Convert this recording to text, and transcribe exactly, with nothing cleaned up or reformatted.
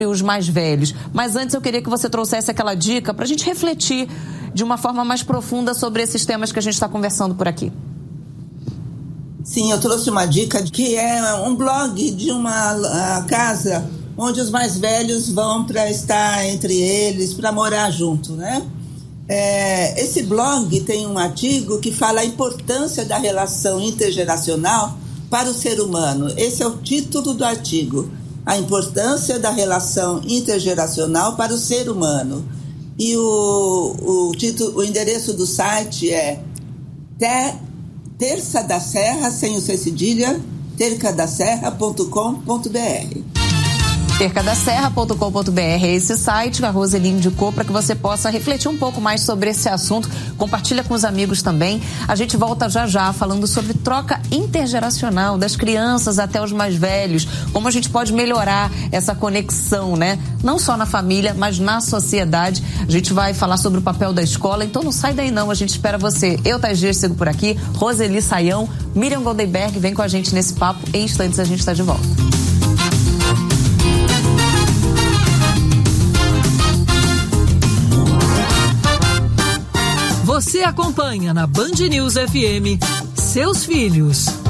os mais velhos. Mas antes eu queria que você trouxesse aquela dica para a gente refletir de uma forma mais profunda sobre esses temas que a gente está conversando por aqui. Sim, eu trouxe uma dica que é um blog de uma casa onde os mais velhos vão para estar entre eles, para morar junto, né? É, esse blog tem um artigo que fala a importância da relação intergeracional para o ser humano. Esse é o título do artigo. A importância da relação intergeracional para o ser humano. E o, o, título, o endereço do site é ter, terça da serra, sem o C cedilha, terca da serra ponto com ponto br. terca da serra ponto com ponto br é esse site que a Roseli indicou para que você possa refletir um pouco mais sobre esse assunto. Compartilha com os amigos também. A gente volta já já falando sobre troca intergeracional, das crianças até os mais velhos, como a gente pode melhorar essa conexão, né? Não só na família, mas na sociedade. A gente vai falar sobre o papel da escola, então não sai daí não, a gente espera você. Eu, Thais Dias, sigo por aqui, Roseli Saião, Miriam Goldenberg, vem com a gente nesse papo. Em instantes a gente está de volta. Você acompanha na Band News F M Seus Filhos.